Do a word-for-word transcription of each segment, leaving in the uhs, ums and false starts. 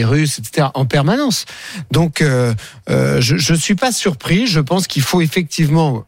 virus, et cetera, en permanence. Donc, euh, euh, je ne suis pas surpris. Je pense qu'il faut effectivement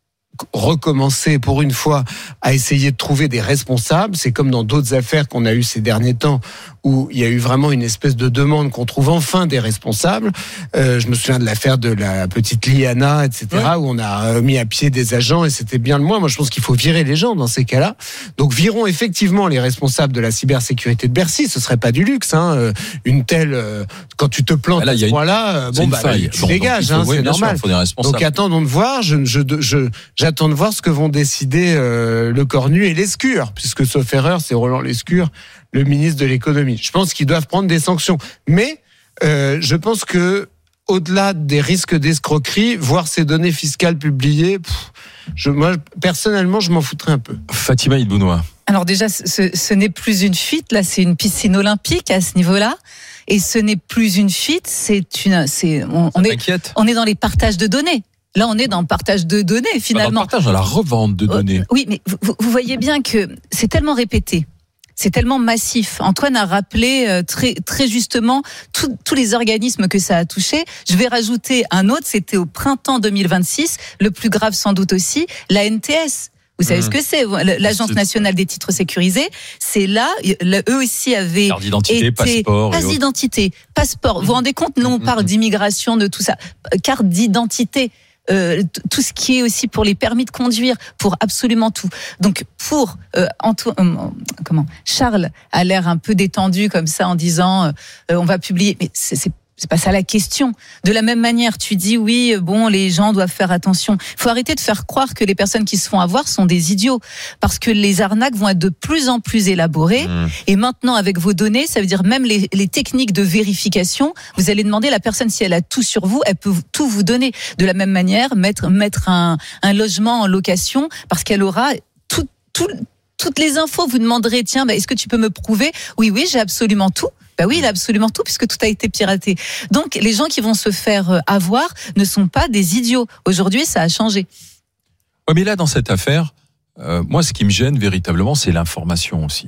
recommencer pour une fois à essayer de trouver des responsables. C'est comme dans d'autres affaires qu'on a eues ces derniers temps où il y a eu vraiment une espèce de demande qu'on trouve enfin des responsables. Euh, je me souviens de l'affaire de la petite Liana, et cetera, ouais. où on a mis à pied des agents et c'était bien le moins. Moi, je pense qu'il faut virer les gens dans ces cas-là. Donc, virons effectivement les responsables de la cybersécurité de Bercy. Ce serait pas du luxe, hein. Une telle, euh, quand tu te plantes là, à ce point-là, euh, bon, bah, faille. tu bon, dégages, donc, hein, faut, c'est normal. Sûr, donc, attendons de voir. Je, je, je, j'attends de voir ce que vont décider euh, Le Cornu et Lescure, puisque sauf erreur, c'est Roland Lescure, le ministre de l'économie. Je pense qu'ils doivent prendre des sanctions. Mais euh, je pense que au-delà des risques d'escroquerie, voir ces données fiscales publiées, pff, je, moi, personnellement, je m'en foutrais un peu. Fatima Idbounoua. Alors déjà, ce, ce n'est plus une fuite, là, c'est une piscine olympique à ce niveau-là. Et ce n'est plus une fuite, c'est une... C'est, on, on, est, on est dans les partages de données. Là, on est dans le partage de données, finalement. Dans le partage, dans la revente de données. Euh, oui, mais vous, vous voyez bien que c'est tellement répété. C'est tellement massif. Antoine a rappelé euh, très très justement tout, tous les organismes que ça a touché. Je vais rajouter un autre, c'était au printemps deux mille vingt-six, le plus grave sans doute aussi, la N T S. Vous savez mmh. ce que c'est, l'Agence nationale des titres sécurisés. C'est là, eux aussi avaient carte d'identité, été passeport, passe d'identité, passeport. Vous vous rendez compte, nous on parle d'immigration, de tout ça, carte d'identité. Euh, tout ce qui est aussi pour les permis de conduire, pour absolument tout. Donc pour euh, Antoine, euh, comment Charles a l'air un peu détendu comme ça en disant euh, on va publier, mais c'est, c'est C'est pas ça la question. De la même manière, tu dis oui, bon, les gens doivent faire attention. Il faut arrêter de faire croire que les personnes qui se font avoir sont des idiots, parce que les arnaques vont être de plus en plus élaborées. Mmh. Et maintenant, avec vos données, ça veut dire même les, les techniques de vérification. Vous allez demander à la personne si elle a tout sur vous, elle peut tout vous donner. De la même manière, mettre mettre un, un logement en location, parce qu'elle aura tout tout toutes les infos. Vous demanderez, tiens, bah, est-ce que tu peux me prouver ? Oui, oui, j'ai absolument tout. Ben oui, il a absolument tout, puisque tout a été piraté. Donc, les gens qui vont se faire avoir ne sont pas des idiots. Aujourd'hui, ça a changé. Ouais, mais là, dans cette affaire, euh, moi, ce qui me gêne véritablement, c'est l'information aussi.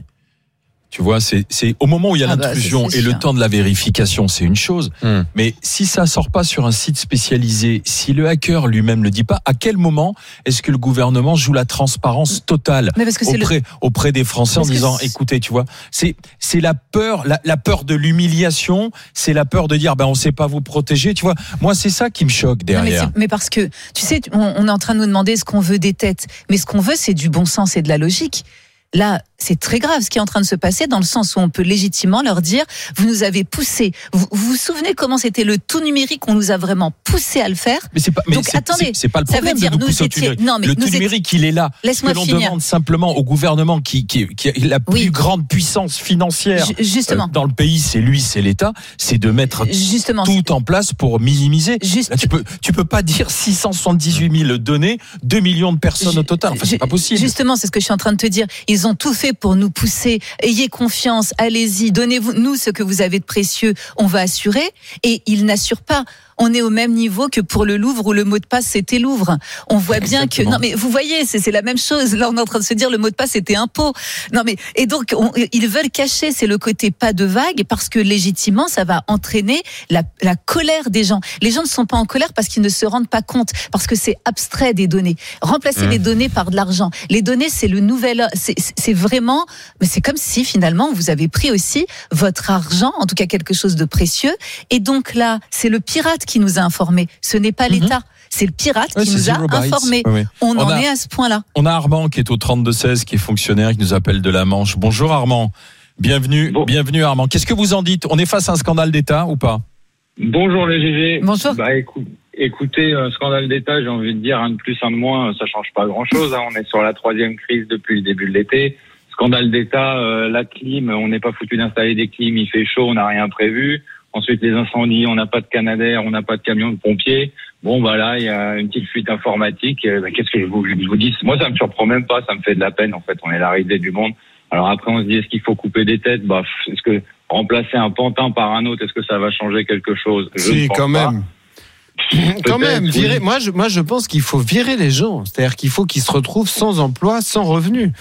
Tu vois, c'est, c'est au moment où il y a ah l'intrusion bah, c'est, c'est et le temps de la vérification, c'est une chose. Mmh. Mais si ça sort pas sur un site spécialisé, si le hacker lui-même le dit pas, à quel moment est-ce que le gouvernement joue la transparence totale auprès, le... auprès des Français parce en disant, c'est... écoutez, tu vois, c'est, c'est la peur, la, la peur de l'humiliation, c'est la peur de dire, ben on sait pas vous protéger, tu vois. Moi, c'est ça qui me choque derrière. Non, mais, mais parce que, tu sais, on, on est en train de nous demander ce qu'on veut des têtes, mais ce qu'on veut, c'est du bon sens et de la logique. Là, c'est très grave ce qui est en train de se passer, dans le sens où on peut légitimement leur dire, vous nous avez poussé. Vous vous, vous souvenez comment c'était le tout numérique, on nous a vraiment poussé à le faire. Mais c'est pas, mais donc c'est, attendez, c'est, c'est pas le problème. Ça veut dire, de nous, nous étiez, non, mais le tout numérique, étiez... il est là. Laisse-moi Ce que finir. l'on demande simplement au gouvernement qui, qui, qui a la plus oui. grande puissance financière Justement. Euh, dans le pays, c'est lui, c'est l'État, c'est de mettre Justement. tout en place pour minimiser. Juste... Là, tu peux, tu peux pas dire six cent soixante-dix-huit mille données, deux millions de personnes Je, au total. Enfin, c'est pas possible. Justement, c'est ce que je suis en train de te dire. Ils ont tout fait pour nous pousser. Ayez confiance, allez-y, donnez-vous nous ce que vous avez de précieux, on va assurer. Et ils n'assurent pas. On est au même niveau que pour le Louvre où le mot de passe c'était Louvre. On voit bien Exactement. que non mais vous voyez c'est c'est la même chose. Là on est en train de se dire le mot de passe c'était impôt. Non mais et donc on, ils veulent cacher, c'est le côté pas de vague, parce que légitimement ça va entraîner la la colère des gens. Les gens ne sont pas en colère parce qu'ils ne se rendent pas compte, parce que c'est abstrait des données. Remplacer mmh. les données par de l'argent. Les données c'est le nouvel c'est c'est vraiment mais c'est comme si finalement vous avez pris aussi votre argent, en tout cas quelque chose de précieux, et donc là c'est le pirate qui nous a informés. Ce n'est pas l'État, mmh. c'est le pirate ouais, qui nous a informés. Oui, oui. On, on en a, est à ce point-là. On a Armand qui est au trente-deux seize, qui est fonctionnaire, qui nous appelle de la Manche. Bonjour Armand. Bienvenue, bon. bienvenue Armand. Qu'est-ce que vous en dites ? On est face à un scandale d'État ou pas ? Bonjour les G G. Bonjour. Bah, écoute, écoutez, euh, scandale d'État, j'ai envie de dire un de plus, un de moins, ça change pas grand-chose. Hein. On est sur la troisième crise depuis le début de l'été. Scandale d'État, euh, la clim, on n'est pas foutu d'installer des clims, il fait chaud, on n'a rien prévu. Ensuite, les incendies, on n'a pas de Canadair, on n'a pas de camion de pompiers. Bon, bah là, il y a une petite fuite informatique. Bah, qu'est-ce que je vous, je vous dis ? Moi, ça me surprend même pas, ça me fait de la peine, en fait. On est la risée du monde. Alors après, on se dit, est-ce qu'il faut couper des têtes ? Bah, est-ce que remplacer un pantin par un autre, est-ce que ça va changer quelque chose ? Je Si, quand même. Quand même, virer, oui. moi, je, moi, je pense qu'il faut virer les gens. C'est-à-dire qu'il faut qu'ils se retrouvent sans emploi, sans revenu.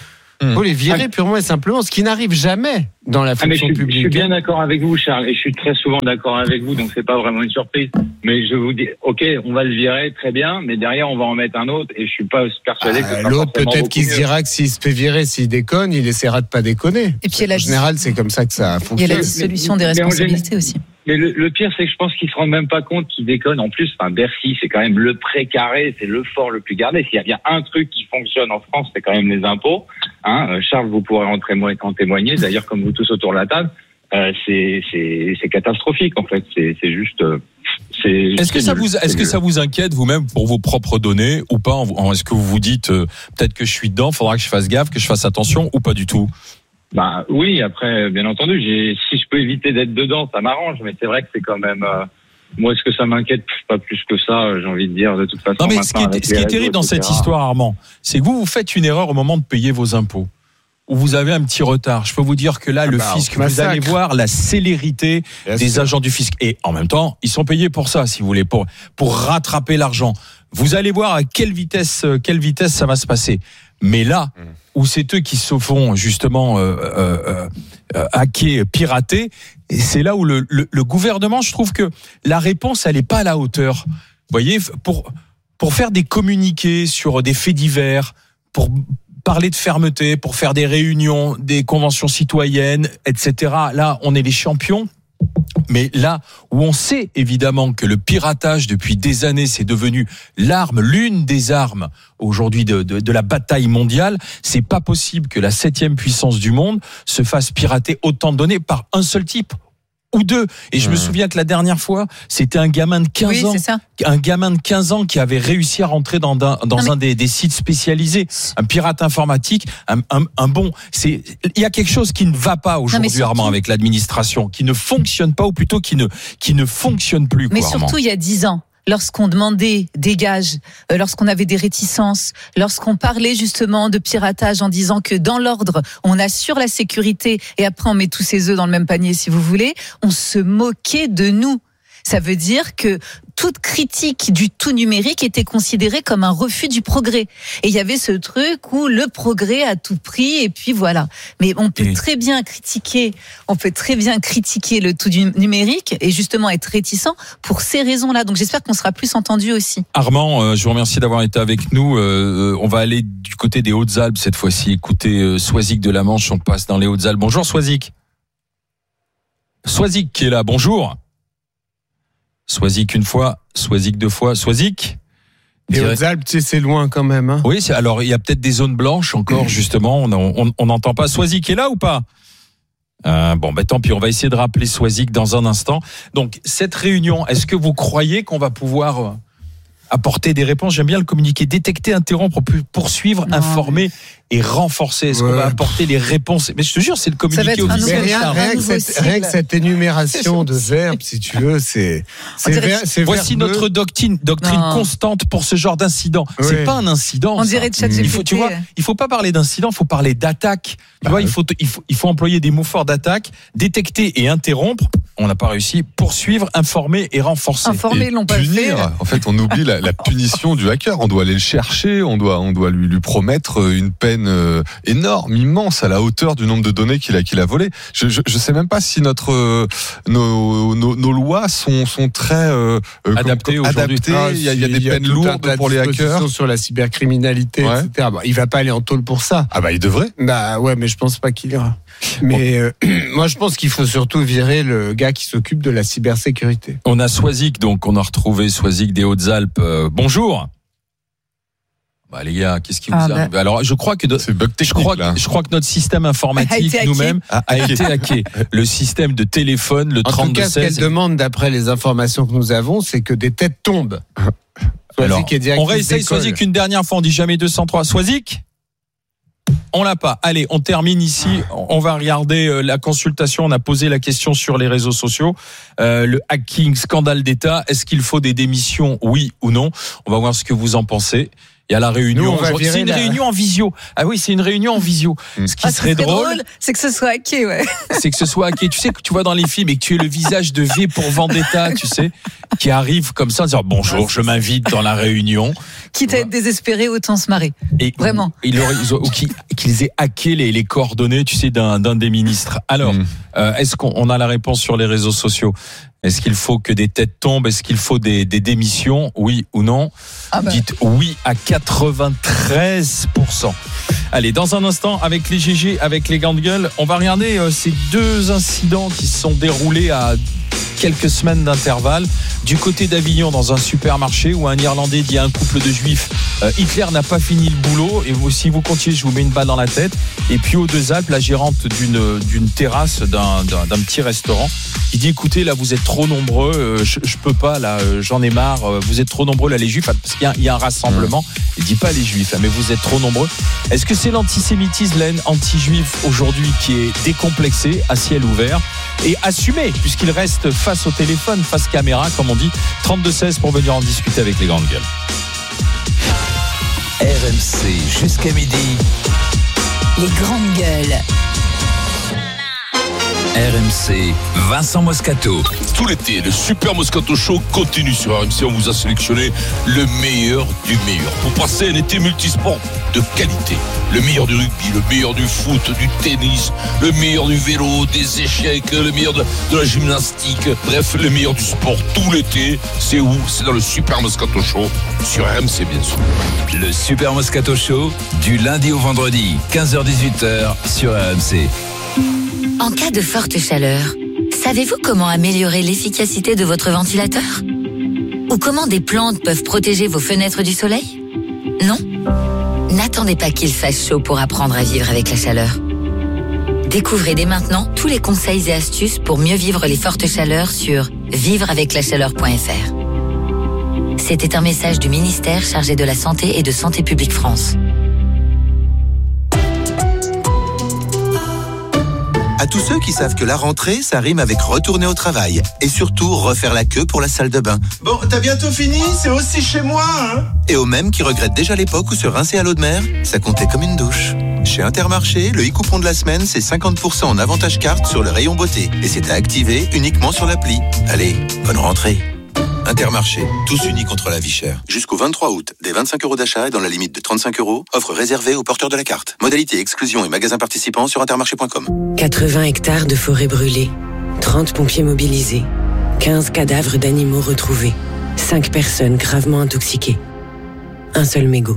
Il faut les virer purement et simplement, ce qui n'arrive jamais dans la fonction ah, mais je, publique. Je suis bien d'accord avec vous, Charles, et je suis très souvent d'accord avec vous, donc c'est pas vraiment une surprise. Mais je vous dis, ok, on va le virer, très bien, mais derrière on va en mettre un autre, et je suis pas persuadé ah, que ça l'autre peut-être qu'il se dira que s'il se fait virer, s'il déconne, il essaiera de pas déconner. Et puis en général, c'est comme ça que ça fonctionne. Il y a la dissolution des responsabilités aussi. Mais le, le pire, c'est que je pense qu'ils se rendent même pas compte qu'ils déconnent. En plus, enfin, Bercy, c'est quand même le précaré, c'est le fort le plus gardé. S'il y a bien un truc qui fonctionne en France, c'est quand même les impôts. Hein, Charles, vous pourrez en témoigner. D'ailleurs, comme vous tous autour de la table, euh, c'est, c'est, c'est catastrophique en fait. C'est, c'est juste. Euh, c'est, est-ce que ça vous, est-ce que ça vous inquiète vous-même pour vos propres données ou pas? Est-ce que vous vous dites euh, peut-être que je suis dedans, faudra que je fasse gaffe, que je fasse attention ou pas du tout? Bah oui, après, bien entendu, j'ai, si je peux éviter d'être dedans, ça m'arrange, mais c'est vrai que c'est quand même, euh, moi, est-ce que ça m'inquiète? Pas plus que ça, j'ai envie de dire, de toute façon. Non, mais ce qui est, ce qui est terrible dans cette histoire, Armand, c'est que vous, vous faites une erreur au moment de payer vos impôts, où vous avez un petit retard. Je peux vous dire que là, ah le bah, fisc, vous allez voir la célérité Bien des sûr. agents du fisc. Et en même temps, ils sont payés pour ça, si vous voulez, pour, pour rattraper l'argent. Vous allez voir à quelle vitesse, quelle vitesse ça va se passer. Mais là, mmh. où c'est eux qui se font justement euh, euh, euh, hacker, pirater, et c'est là où le, le, le gouvernement, je trouve que la réponse, elle n'est pas à la hauteur. Vous voyez, pour, pour faire des communiqués sur des faits divers, pour parler de fermeté, pour faire des réunions, des conventions citoyennes, et cetera. Là, on est les champions. Mais là où on sait évidemment que le piratage depuis des années c'est devenu l'arme, l'une des armes aujourd'hui de, de, de la bataille mondiale, c'est pas possible que la septième puissance du monde se fasse pirater autant de données par un seul type ou deux. Et je mmh. me souviens que la dernière fois, c'était un gamin de quinze oui, ans, c'est ça. un gamin de quinze ans qui avait réussi à rentrer dans, dans, dans non, un mais... des, des sites spécialisés, un pirate informatique, un, un, un bon. C'est, il y a quelque chose qui ne va pas aujourd'hui, non, surtout... Armand, avec l'administration, qui ne fonctionne pas, ou plutôt qui ne, qui ne fonctionne plus. Mais quoi, surtout, Armand. Il y a dix ans. Lorsqu'on demandait des gages, euh, lorsqu'on avait des réticences, lorsqu'on parlait justement de piratage en disant que dans l'ordre, on assure la sécurité et après on met tous ses œufs dans le même panier si vous voulez, on se moquait de nous. Ça veut dire que toute critique du tout numérique était considérée comme un refus du progrès. Et il y avait ce truc où le progrès à tout prix, et puis voilà. Mais on peut et... très bien critiquer, on peut très bien critiquer le tout du numérique et justement être réticent pour ces raisons-là. Donc j'espère qu'on sera plus entendu aussi. Armand, euh, je vous remercie d'avoir été avec nous. Euh, on va aller du côté des Hautes-Alpes cette fois-ci. Écoutez, euh, Soisic de la Manche, on passe dans les Hautes-Alpes. Bonjour Soisic. Soisic qui est là, bonjour. Soisic une fois, Soisic deux fois, Soisic. Les Hautes-Alpes, tu sais, c'est loin quand même. Hein. Oui, c'est, alors il y a peut-être des zones blanches encore, justement. On n'entend on, pas. Soisic est là ou pas? euh, Bon, ben tant pis, on va essayer de rappeler Soisic dans un instant. Donc, cette réunion, est-ce que vous croyez qu'on va pouvoir apporter des réponses? J'aime bien le communiquer. Détecter, interrompre, poursuivre, non. informer et renforcer. Est-ce ouais. qu'on va apporter les réponses? Mais je te jure, c'est le communiqué officiel. Rien, rien, que cette, rien que cette énumération de verbes, si tu veux, c'est. c'est, ver, c'est Voici verbeux. Notre doctrine, doctrine constante pour ce genre d'incident. Oui. C'est pas un incident. On dirait de chat il faut, tu vois, il faut pas parler d'incident, il faut parler d'attaque. Tu bah vois, oui. il faut, il faut, il faut employer des mots forts d'attaque, détecter et interrompre. On n'a pas réussi. Poursuivre, informer et renforcer. Informer, l'ont pas fait. En fait, on oublie la, la punition du hacker. On doit aller le chercher. On doit, on doit lui, lui promettre une peine euh, énorme, immense, à la hauteur du nombre de données qu'il a, qu'il a volé. Je, je, je sais même pas si notre, euh, nos, nos, nos lois sont, sont très euh, adaptées aujourd'hui. Adaptées. Ah, il y a, il y a des il y a peines lourdes pour les hackers. Sur la cybercriminalité, ouais. et cetera. Bah, il va pas aller en tôle pour ça. Ah bah il devrait. Bah ouais, mais je pense pas qu'il ira. Mais bon. euh, moi, je pense qu'il faut surtout virer le gars qui s'occupe de la cybersécurité. On a Soisic, donc on a retrouvé Soisic des Hautes-Alpes. Euh, bonjour. Bah les gars, qu'est-ce qui vous ah arrive bah. Alors, je crois que de, c'est bug technique, je crois là. que je crois que notre système informatique a nous-mêmes a, a été hacké. Le système de téléphone, le trente-deux seize. En tout cas, ce qu'elle demande, d'après les informations que nous avons, c'est que des têtes tombent. Alors, on réessaye Soisic une dernière fois. On dit jamais deux cent trois. Soisic. On l'a pas. Allez, on termine ici. On va regarder la consultation. On a posé la question sur les réseaux sociaux. Euh, le hacking, scandale d'État. Est-ce qu'il faut des démissions, oui ou non? On va voir ce que vous en pensez. Il y a la réunion. Nous, c'est une la... réunion en visio. Ah oui, c'est une réunion en visio. Mmh. Ce qui ah, serait drôle, drôle, c'est que ce soit hacké, ouais. C'est que ce soit hacké. Tu sais que tu vois dans les films et que tu es le visage de V pour Vendetta, tu sais, qui arrive comme ça en disant bonjour, je m'invite dans la réunion. Quitte à être désespéré, autant se marrer. Et vraiment. Et ou qu'ils aient hacké les, les coordonnées, tu sais, d'un, d'un des ministres. Alors, mmh. euh, est-ce qu'on a la réponse sur les réseaux sociaux? Est-ce qu'il faut que des têtes tombent? Est-ce qu'il faut des, des démissions? Oui ou non? Ah ben. Dites oui à quatre-vingt-treize pour cent. Allez, dans un instant, avec les G G, avec les gants de gueule, on va regarder euh, ces deux incidents qui se sont déroulés à quelques semaines d'intervalle. Du côté d'Avignon, dans un supermarché, où un Irlandais dit à un couple de Juifs euh, « Hitler n'a pas fini le boulot, et vous, si vous continuez, je vous mets une balle dans la tête ». Et puis aux Deux-Alpes, la gérante d'une, d'une terrasse d'un, d'un, d'un petit restaurant, qui dit « Écoutez, là, vous êtes trop nombreux, euh, je, je peux pas, là, euh, j'en ai marre, euh, vous êtes trop nombreux, là, les Juifs, parce qu'il y a, il y a un rassemblement. » Il dit pas les Juifs, là, mais vous êtes trop nombreux. Est-ce que c'est l'antisémitisme, la haine anti-juive aujourd'hui qui est décomplexée, à ciel ouvert et assumée, puisqu'il reste face au téléphone, face caméra, comme on dit, trente-deux seize pour venir en discuter avec les grandes gueules. R M C jusqu'à midi. Les grandes gueules. R M C, Vincent Moscato. Tout l'été, le Super Moscato Show continue sur R M C. On vous a sélectionné le meilleur du meilleur pour passer un été multisport de qualité. Le meilleur du rugby, le meilleur du foot, du tennis, le meilleur du vélo, des échecs, le meilleur de, de la gymnastique. Bref, le meilleur du sport tout l'été. C'est où? C'est dans le Super Moscato Show sur R M C, bien sûr. Le Super Moscato Show, du lundi au vendredi, quinze heures dix-huit heures sur R M C. En cas de forte chaleur, savez-vous comment améliorer l'efficacité de votre ventilateur? Ou comment des plantes peuvent protéger vos fenêtres du soleil? Non? N'attendez pas qu'il fasse chaud pour apprendre à vivre avec la chaleur. Découvrez dès maintenant tous les conseils et astuces pour mieux vivre les fortes chaleurs sur vivre avec la chaleur point f r. C'était un message du ministère chargé de la Santé et de Santé publique France. À tous ceux qui savent que la rentrée, ça rime avec retourner au travail. Et surtout, refaire la queue pour la salle de bain. Bon, t'as bientôt fini? C'est aussi chez moi, hein? Et aux mêmes qui regrettent déjà l'époque où se rincer à l'eau de mer, ça comptait comme une douche. Chez Intermarché, le e-coupon de la semaine, c'est cinquante pour cent en avantage carte sur le rayon beauté. Et c'est à activer uniquement sur l'appli. Allez, bonne rentrée. Intermarché, tous unis contre la vie chère. Jusqu'au vingt-trois août, des vingt-cinq euros d'achat et dans la limite de trente-cinq euros, offre réservée aux porteurs de la carte. Modalité, exclusion et magasins participants sur intermarché point com. quatre-vingts hectares de forêt brûlée, trente pompiers mobilisés, quinze cadavres d'animaux retrouvés, cinq personnes gravement intoxiquées. Un seul mégot.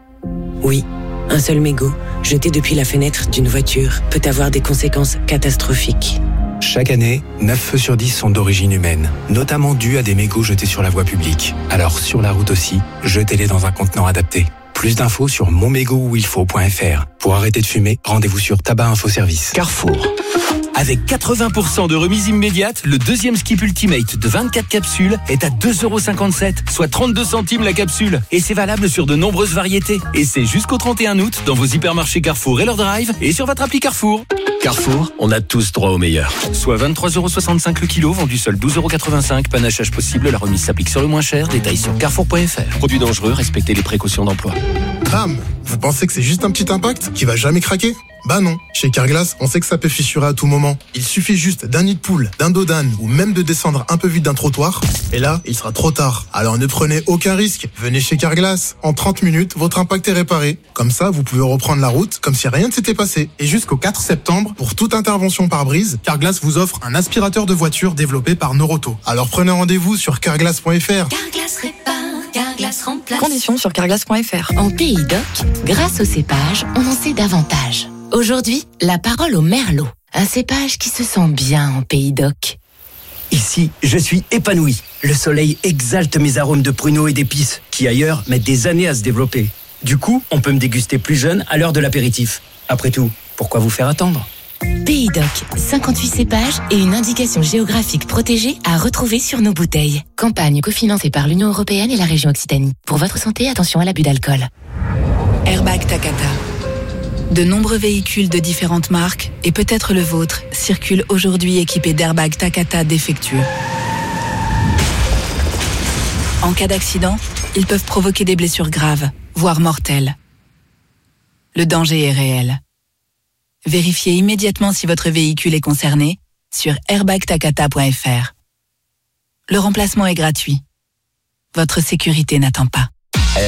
Oui, un seul mégot, jeté depuis la fenêtre d'une voiture, peut avoir des conséquences catastrophiques. Chaque année, neuf feux sur dix sont d'origine humaine, notamment dus à des mégots jetés sur la voie publique. Alors sur la route aussi, jetez-les dans un contenant adapté. Plus d'infos sur mon mégot où il faut point f r. Pour arrêter de fumer, rendez-vous sur Tabac Info Service. Carrefour. Avec quatre-vingts pour cent de remise immédiate, le deuxième Skip Ultimate de vingt-quatre capsules est à deux euros cinquante-sept, soit trente-deux centimes la capsule. Et c'est valable sur de nombreuses variétés. Et c'est jusqu'au trente et un août dans vos hypermarchés Carrefour et leur drive et sur votre appli Carrefour. Carrefour, on a tous droit au meilleur. Soit vingt-trois euros soixante-cinq le kilo, vendu seul douze euros quatre-vingt-cinq. Panachage possible, la remise s'applique sur le moins cher. Détails sur carrefour point f r. Produits dangereux, respectez les précautions d'emploi. Bam! Vous pensez que c'est juste un petit impact qui va jamais craquer? Bah non, chez Carglass, on sait que ça peut fissurer à tout moment. Il suffit juste d'un nid de poule, d'un dos d'âne ou même de descendre un peu vite d'un trottoir. Et là, il sera trop tard. Alors ne prenez aucun risque. Venez chez Carglass. En trente minutes, votre impact est réparé. Comme ça, vous pouvez reprendre la route comme si rien ne s'était passé. Et jusqu'au quatre septembre, pour toute intervention par brise, Carglass vous offre un aspirateur de voiture développé par Noroto. Alors prenez rendez-vous sur carglass point f r. Carglass répare, Carglass remplace. Conditions sur carglass point f r. En Pays d'Oc, grâce au cépage, on en sait davantage. Aujourd'hui, la parole au merlot. Un cépage qui se sent bien en Pays d'Oc. Ici, je suis épanoui. Le soleil exalte mes arômes de pruneaux et d'épices, qui ailleurs mettent des années à se développer. Du coup, on peut me déguster plus jeune à l'heure de l'apéritif. Après tout, pourquoi vous faire attendre ? Pays d'Oc, cinquante-huit cépages et une indication géographique protégée à retrouver sur nos bouteilles. Campagne cofinancée par l'Union européenne et la région Occitanie. Pour votre santé, attention à l'abus d'alcool. Airbag Takata. De nombreux véhicules de différentes marques, et peut-être le vôtre, circulent aujourd'hui équipés d'airbags Takata défectueux. En cas d'accident, ils peuvent provoquer des blessures graves, voire mortelles. Le danger est réel. Vérifiez immédiatement si votre véhicule est concerné sur airbag takata point f r. Le remplacement est gratuit. Votre sécurité n'attend pas.